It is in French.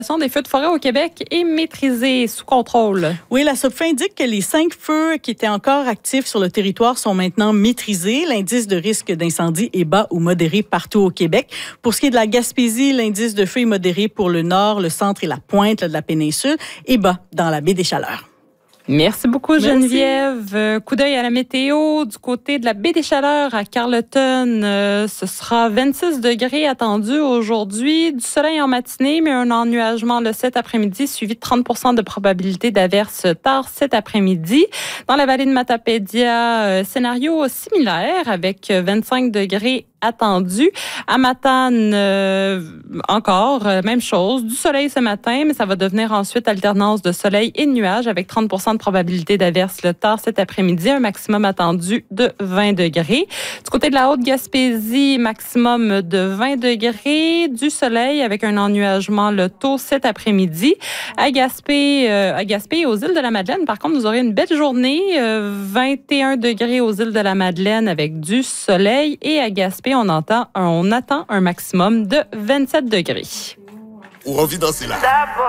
Des feux de forêt au Québec est maîtrisée, sous contrôle. Oui, la SOPFA indique que les 5 feux qui étaient encore actifs sur le territoire sont maintenant maîtrisés. L'indice de risque d'incendie est bas ou modéré partout au Québec. Pour ce qui est de la Gaspésie, l'indice de feu est modéré pour le nord, le centre et la pointe de la péninsule et bas dans la baie des Chaleurs. Merci beaucoup, Geneviève. Coup d'œil à la météo. Du côté de la baie des Chaleurs à Carleton, ce sera 26 degrés attendus aujourd'hui. Du soleil en matinée, mais un ennuagement le 7 après-midi, suivi de 30 % de probabilité d'averse tard cet après-midi. Dans la vallée de Matapédia, scénario similaire avec 25 degrés attendu. À Matane, encore, même chose. Du soleil ce matin, mais ça va devenir ensuite alternance de soleil et de nuages avec 30 % de probabilité d'averse le tard cet après-midi. Un maximum attendu de 20 degrés. Du côté de la Haute-Gaspésie, maximum de 20 degrés. Du soleil avec un ennuagement le tôt cet après-midi. À Gaspé et aux îles de la Madeleine, par contre, vous aurez une belle journée. 21 degrés aux îles de la Madeleine avec du soleil. Et à Gaspé, on attend un maximum de 27 degrés. Ou envie danser là.